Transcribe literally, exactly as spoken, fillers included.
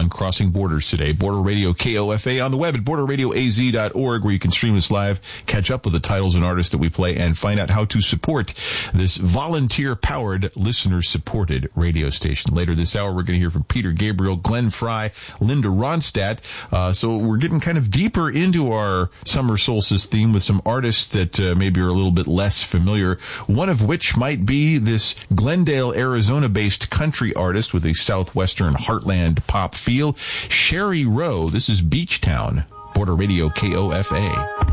on crossing borders today. Border Radio K O F A on the web at border radio a z dot org, where you can stream us live, catch up with the titles and artists that we play, and find out how to support this volunteer-powered, listener-supported radio station. Later this hour, we're going to hear from Peter Gabriel, Glenn Fry, Linda Ronstadt. Uh, so we're getting kind of deeper into our summer solstice theme with some artists that uh, maybe are a little bit less familiar, one of which might be this Glendale, Arizona-based country artist with a southwestern heartland pop feel, Sherry Rowe. This is Beach Town. Border Radio K O F A.